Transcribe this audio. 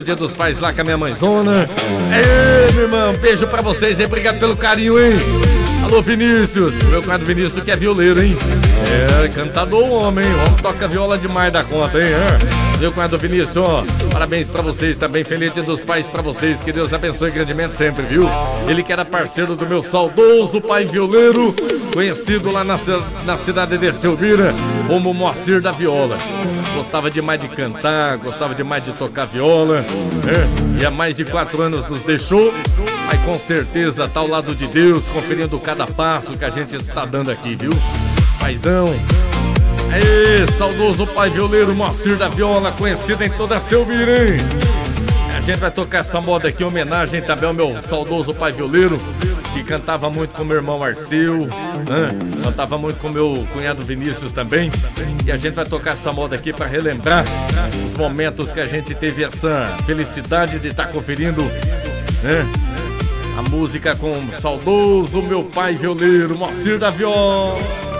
Dia dos Pais lá com a minha mãezona. Ei, meu irmão, beijo pra vocês aí, obrigado pelo carinho, hein? Alô, Vinícius, meu cunhado Vinícius que é violeiro, hein? É, cantador homem, hein? O homem toca viola demais da conta, hein? Meu cunhado Vinícius, ó, parabéns pra vocês também, feliz Dia dos Pais pra vocês, que Deus abençoe grandemente sempre, viu? Ele que era parceiro do meu saudoso pai violeiro, conhecido lá na cidade de Selmira como Moacir da Viola. Gostava demais de cantar, gostava demais de tocar viola, né? E há mais de 4 anos nos deixou, mas com certeza tá ao lado de Deus, conferindo cada passo que a gente está dando aqui, viu? Paizão. Aê, saudoso pai violeiro Moacir da Viola, conhecido em toda a Selmira, hein? A gente vai tocar essa moda aqui em homenagem também ao meu saudoso pai violeiro, que cantava muito com meu irmão Arceu, né? Cantava muito com meu cunhado Vinícius também. E a gente vai tocar essa moda aqui para relembrar os momentos que a gente teve essa felicidade de estar conferindo, né? A música com o saudoso meu pai violeiro Moacir da Viola.